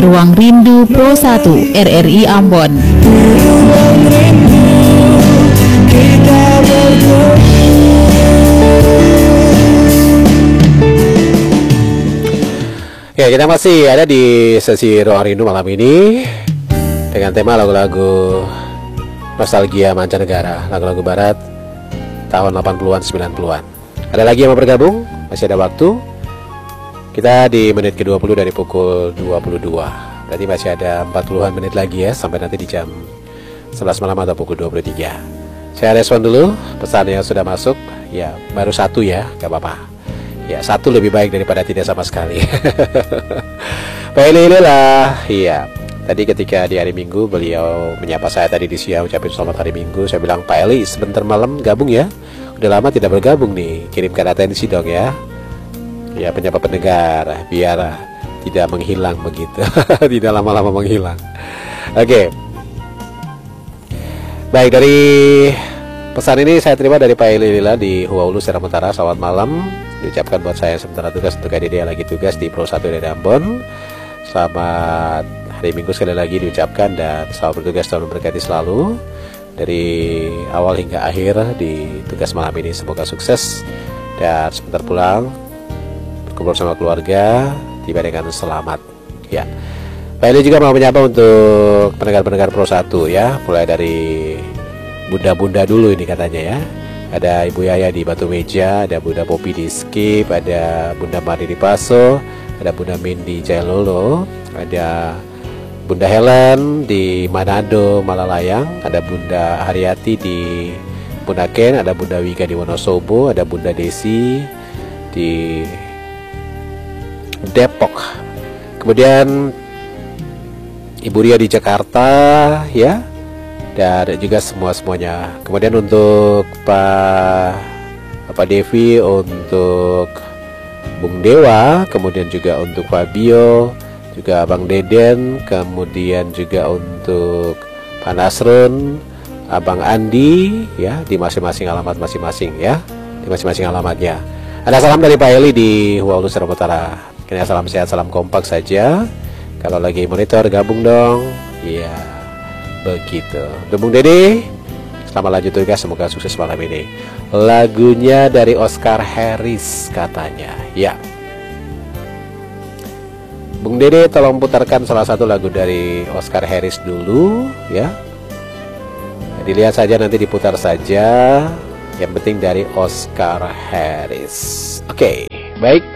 Ruang Rindu Pro 1 RRI Ambon. Ya, kita masih ada di sesi Ruang Rindu malam ini dengan tema lagu-lagu nostalgia mancanegara, lagu-lagu barat tahun 80-an 90-an. Ada lagi yang mau bergabung? Masih ada waktu. Kita di menit ke-20 dari pukul 22. Berarti masih ada 40-an menit lagi ya, sampai nanti di jam 11 malam atau pukul 23. Saya respon dulu pesan yang sudah masuk. Ya, baru satu ya, gak apa-apa. Ya, satu lebih baik daripada tidak sama sekali. Pak Eli lah. Iya, tadi ketika di hari Minggu beliau menyapa saya tadi di siang, ucapin selamat hari Minggu. Saya bilang, Pak Eli sebentar malam gabung ya. Udah lama tidak bergabung nih, kirimkan atensi dong ya. Ya, penyapa pendengar biar tidak menghilang begitu. Tidak lama-lama menghilang. Oke. Baik, dari pesan ini saya terima dari Pak Eli Lila di Huaulu Serang Utara. Selamat malam diucapkan buat saya sementara tugas untuk adik yang lagi tugas di Pro 1 dari Ambon. Selamat hari Minggu sekali lagi diucapkan dan selamat bertugas, Tuhan memberkati selalu dari awal hingga akhir di tugas malam ini. Semoga sukses dan sebentar pulang berkumpul bersama keluarga tiba dengan selamat ya. Pak Eli juga mau menyapa untuk pendengar-pendengar Pro 1 ya, mulai dari bunda-bunda dulu ini katanya ya. Ada Ibu Yaya di Batu Meja, ada Bunda Popi di Skip, ada Bunda Mari di Paso, ada Bunda Min di Jailolo, ada Bunda Helen di Manado, Malalayang, ada Bunda Haryati di Bunaken, ada Bunda Wika di Wonosobo, ada Bunda Desi di Depok. Kemudian Ibu Ria di Jakarta ya. Dan juga semuanya. Kemudian untuk Pak Devi, untuk Bung Dewa, kemudian juga untuk Fabio, juga Bang Deden, kemudian juga untuk Pak Nasrun, Abang Andi ya, di masing-masing alamat masing-masing ya, di masing-masing alamatnya. Ada salam dari Pak Eli di Huaulu Serang Utara. Kini salam sehat, salam kompak saja. Kalau lagi monitor gabung dong. Iya. Begitu. Untuk Bung Dede, selamat lanjut tugas, semoga sukses malam ini. Lagunya dari Oscar Harris katanya. Ya. Bung Dede tolong putarkan salah satu lagu dari Oscar Harris dulu ya. Dilihat saja, nanti diputar saja. Yang penting dari Oscar Harris. Oke, baik.